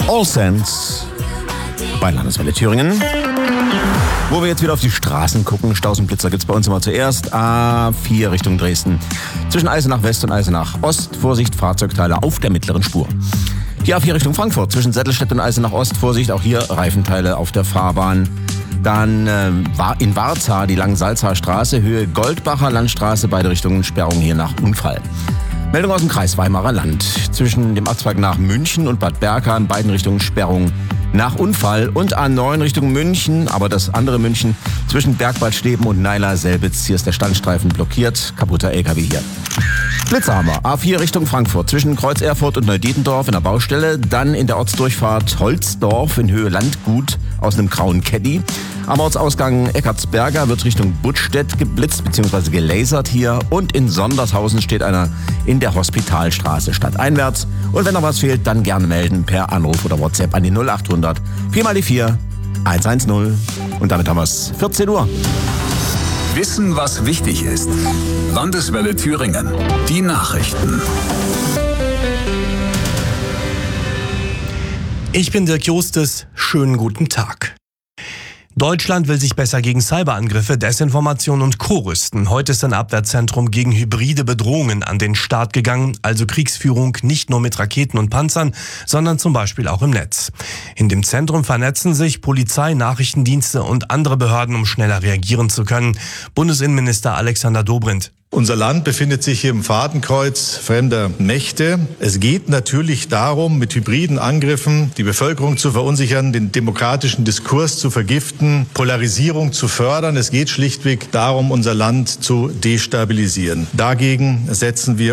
All Saints bei Landeswelle Thüringen. Wo wir jetzt wieder auf die Straßen gucken, Staus und Blitzer gibt's bei uns immer zuerst. A4 Richtung Dresden. Zwischen Eisenach West und Eisenach Ost. Vorsicht, Fahrzeugteile auf der mittleren Spur. Die A4 Richtung Frankfurt. Zwischen Sättelstedt und Eisenach Ost. Vorsicht, auch hier Reifenteile auf der Fahrbahn. Dann in Warza die Langensalzer Straße, Höhe Goldbacher Landstraße, beide Richtungen Sperrung hier nach Unfall. Meldung aus dem Kreis Weimarer Land. Zwischen dem Abzweig nach München und Bad Berka in beiden Richtungen Sperrung nach Unfall. Und A9 Richtung München, aber das andere München, zwischen Bergbad Steben und Neiler-Selbitz. Hier ist der Standstreifen blockiert, kaputter LKW hier. Blitzer haben wir. A4 Richtung Frankfurt, zwischen Kreuz Erfurt und Neudietendorf in der Baustelle. Dann in der Ortsdurchfahrt Holzdorf in Höhe Landgut aus einem grauen Caddy. Am Ortsausgang Eckartsberger wird Richtung Buttstedt geblitzt bzw. gelasert hier. Und in Sondershausen steht einer in der Hospitalstraße stadteinwärts. Und wenn noch was fehlt, dann gerne melden per Anruf oder WhatsApp an die 0800 4x4 110. Und damit haben wir es 14 Uhr. Wissen, was wichtig ist. Landeswelle Thüringen. Die Nachrichten. Ich bin Dirk Justes. Schönen guten Tag. Deutschland will sich besser gegen Cyberangriffe, Desinformation und Co. rüsten. Heute ist ein Abwehrzentrum gegen hybride Bedrohungen an den Start gegangen, also Kriegsführung nicht nur mit Raketen und Panzern, sondern zum Beispiel auch im Netz. In dem Zentrum vernetzen sich Polizei, Nachrichtendienste und andere Behörden, um schneller reagieren zu können. Bundesinnenminister Alexander Dobrindt. Unser Land befindet sich hier im Fadenkreuz fremder Mächte. Es geht natürlich darum, mit hybriden Angriffen die Bevölkerung zu verunsichern, den demokratischen Diskurs zu vergiften, Polarisierung zu fördern. Es geht schlichtweg darum, unser Land zu destabilisieren. Dagegen setzen wir